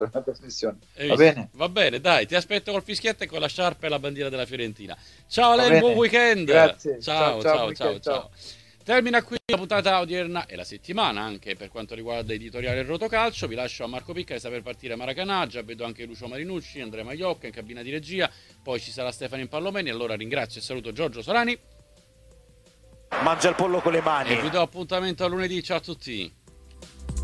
una trasmissione. Va bene? Va bene, dai, ti aspetto col fischietto e con la sciarpa e la bandiera della Fiorentina. Ciao Va Len, buon bene. weekend! Grazie. Ciao, Ciao, ciao, buon ciao, ciao, weekend, ciao. ciao. Termina qui la puntata odierna e la settimana anche per quanto riguarda editoriale e rotocalcio. Vi lascio a Marco Picca che sta per partire Maracanà. Già vedo anche Lucio Marinucci, Andrea Maiocca in cabina di regia. Poi ci sarà Stefano Impallomeni. Allora ringrazio e saluto Giorgio Solani. Mangia il pollo con le mani. E vi do appuntamento a lunedì. Ciao a tutti.